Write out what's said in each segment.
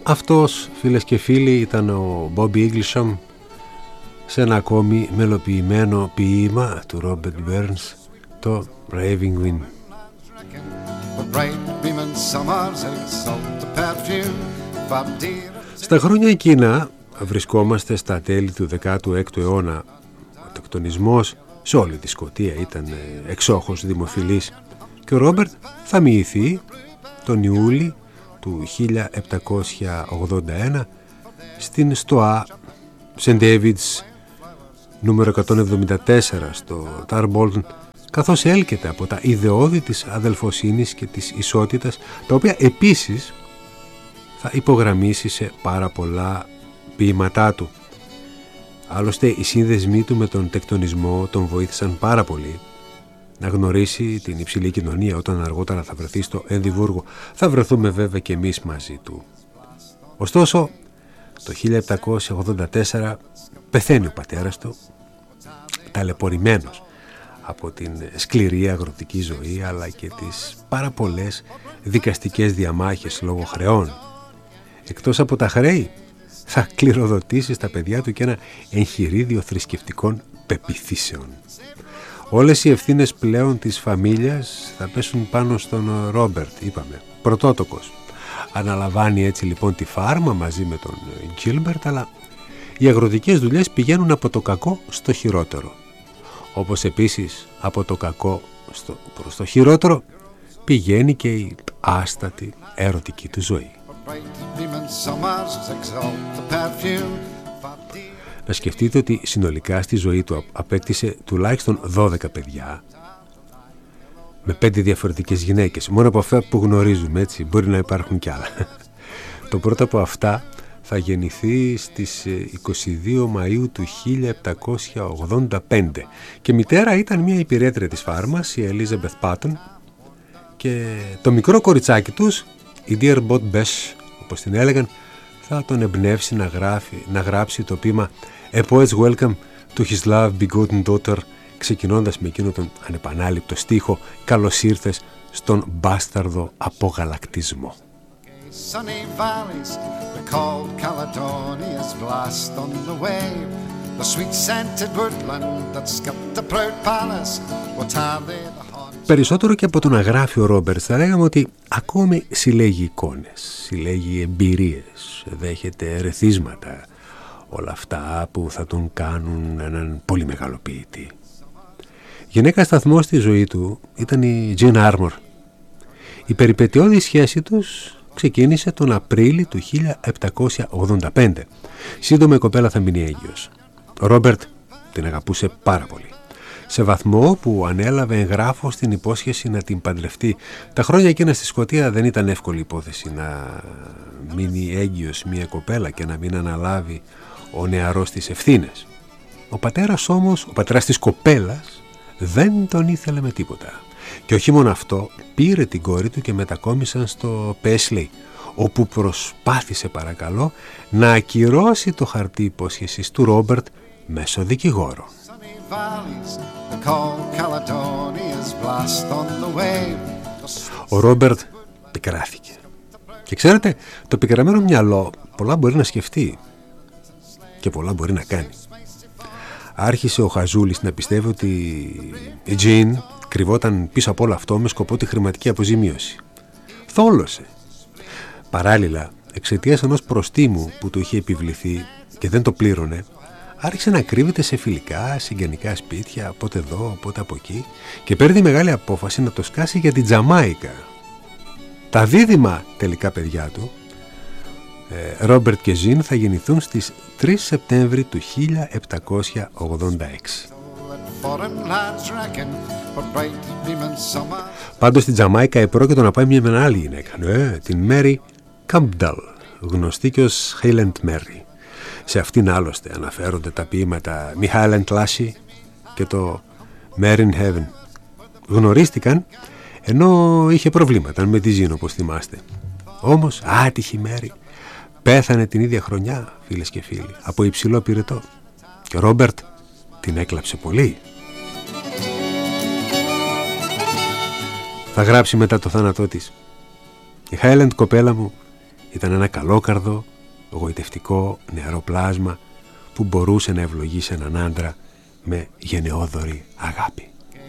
Αυτός, φίλες και φίλοι, ήταν ο Bobby Eaglesham σε ένα ακόμη μελοποιημένο ποίημα του Robert Burns, το Raving Wind. Στα χρόνια εκείνα βρισκόμαστε στα τέλη του 16ου αιώνα. Ο τεκτονισμός σε όλη τη Σκωτία ήταν εξόχως δημοφιλής και ο Ρόμπερτ θα μοιηθεί τον Ιούλη του 1781 στην Στοά Σεντ Ντέιβιντς νούμερο 174 στο Τάρμπολτον, καθώς έλκεται από τα ιδεώδη της αδελφοσύνης και της ισότητας, τα οποία επίσης θα υπογραμμίσει σε πάρα πολλά ποίηματά του. Άλλωστε οι σύνδεσμοί του με τον τεκτονισμό τον βοήθησαν πάρα πολύ να γνωρίσει την υψηλή κοινωνία όταν αργότερα θα βρεθεί στο Εδιμβούργο. Θα βρεθούμε βέβαια και εμείς μαζί του. Ωστόσο, το 1784 πεθαίνει ο πατέρας του, ταλαιπωρημένος από την σκληρή αγροτική ζωή αλλά και τις πάρα πολλές δικαστικές διαμάχες λόγω χρεών. Εκτός από τα χρέη, θα κληροδοτήσει στα παιδιά του και ένα εγχειρίδιο θρησκευτικών πεποιθήσεων. Όλες οι ευθύνες πλέον της φαμίλιας θα πέσουν πάνω στον Ρόμπερτ, είπαμε, πρωτότοκος. Αναλαμβάνει έτσι λοιπόν τη φάρμα μαζί με τον Γκίλμπερτ, αλλά οι αγροτικές δουλειές πηγαίνουν από το κακό στο χειρότερο. Όπως επίσης από το κακό προς το χειρότερο πηγαίνει και η άστατη ερωτική του ζωή. Να σκεφτείτε ότι συνολικά στη ζωή του απέκτησε τουλάχιστον 12 παιδιά με 5 διαφορετικές γυναίκες. Μόνο από αυτά που γνωρίζουμε, έτσι, μπορεί να υπάρχουν κι άλλα. Το πρώτο από αυτά θα γεννηθεί στις 22 Μαΐου του 1785 και μητέρα ήταν μια υπηρέτρια της φάρμας, η Ελίζαμπεθ Πάτον, και το μικρό κοριτσάκι τους, η Dear Bot Bess, όπως την έλεγαν, θα τον εμπνεύσει να γράψει το ποίημα A Poet's Welcome to His Love Begotten Daughter, ξεκινώντας με εκείνο τον ανεπανάληπτο στίχο «Καλώς ήρθες στον μπάσταρδο απογαλακτισμό». Περισσότερο και από το να γράφει ο Ρόμπερτ, θα λέγαμε ότι ακόμη συλλέγει εικόνες, συλλέγει εμπειρίες, δέχεται ερεθίσματα, όλα αυτά που θα τον κάνουν έναν πολύ μεγάλο ποιητή. Γυναίκα σταθμός στη ζωή του ήταν η Τζιν Άρμορ. Η περιπετειώδη σχέση τους ξεκίνησε τον Απρίλη του 1785. Σύντομα η κοπέλα θα μείνει έγκυος. Ο Ρόμπερτ την αγαπούσε πάρα πολύ, σε βαθμό που ανέλαβε εγγράφος την υπόσχεση να την παντρευτεί. Τα χρόνια εκείνα στη Σκωτία δεν ήταν εύκολη υπόθεση να μείνει έγκυος μια κοπέλα και να μην αναλάβει ο νεαρός τις ευθύνες. Ο πατέρας όμως, ο πατέρας της κοπέλας, δεν τον ήθελε με τίποτα. Και όχι μόνο αυτό, πήρε την κόρη του και μετακόμισαν στο Πέσλι, όπου προσπάθησε, παρακαλώ, να ακυρώσει το χαρτί υπόσχεσης του Ρόμπερτ μέσω δικηγόρων. Ο Ρόμπερτ πικράθηκε. Και ξέρετε, το πικραμένο μυαλό πολλά μπορεί να σκεφτεί και πολλά μπορεί να κάνει. Άρχισε ο Χαζούλης να πιστεύει ότι η Τζιν κρυβόταν πίσω από όλο αυτό με σκοπό τη χρηματική αποζημίωση. Θόλωσε. Παράλληλα, εξαιτίας ενός προστίμου που του είχε επιβληθεί και δεν το πλήρωνε, άρχισε να κρύβεται σε φιλικά, συγγενικά σπίτια, πότε εδώ, πότε από εκεί, και παίρνει μεγάλη απόφαση να το σκάσει για την Τζαμάικα. Τα δίδυμα τελικά παιδιά του, Ρόμπερτ και Ζιν, θα γεννηθούν στις 3 Σεπτέμβρη του 1786. Πάντως στην Τζαμάικα επρόκειτο να πάει μια άλλη γυναίκα, την Μέρι Κάμπνταλ, γνωστή και ως Highland Mary. Σε αυτήν άλλωστε αναφέρονται τα ποίηματα Mihail and Lassie και το Mary in Heaven. Γνωρίστηκαν ενώ είχε προβλήματα με τη Ζήν, όπως θυμάστε. Όμως άτυχη Μέρι πέθανε την ίδια χρονιά, φίλες και φίλοι, από υψηλό πυρετό, και ο Ρόμπερτ την έκλαψε πολύ. Θα γράψει μετά το θάνατό της: «Η Highland κοπέλα μου Ήταν ένα καλόκαρδο, γοητευτικό, νεαρό πλάσμα που μπορούσε να ευλογήσει έναν άντρα με γενναιόδορη αγάπη.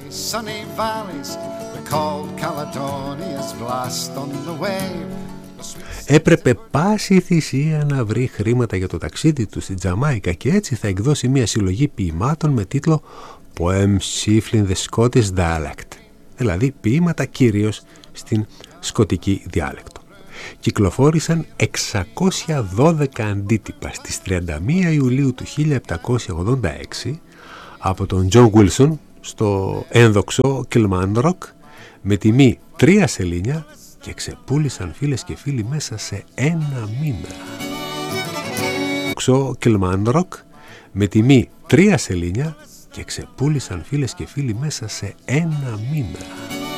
Έπρεπε πάση θυσία να βρει χρήματα για το ταξίδι του στην Τζαμάικα και έτσι θα εκδώσει μια συλλογή ποιημάτων με τίτλο Poems Chiefly in the Scottish Dialect, δηλαδή ποίηματα κυρίως στην σκοτική διάλεκτο. Κυκλοφόρησαν 612 αντίτυπα στις 31 Ιουλίου του 1786 από τον John Wilson στο ένδοξο Kilmarnock με τιμή 3 σελίνια και ξεπούλησαν, φίλες και φίλοι, μέσα σε ένα μήνα. Kilmarnock με τιμή 3 σελίνια και ξεπούλησαν, φίλες και φίλοι, μέσα σε ένα μήνα.